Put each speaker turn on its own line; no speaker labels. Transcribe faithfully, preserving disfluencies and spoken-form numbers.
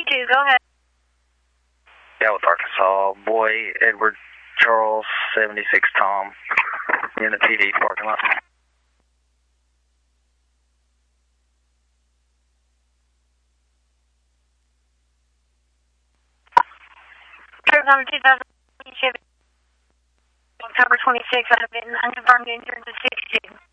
two, go ahead.
Yeah, with Arkansas. Boy, Edward Charles, seventy-six Tom, in the P D parking lot.
Trip on two thousand Chevy, October twenty-sixth, out of Benton, unconfirmed injured to sixty-two.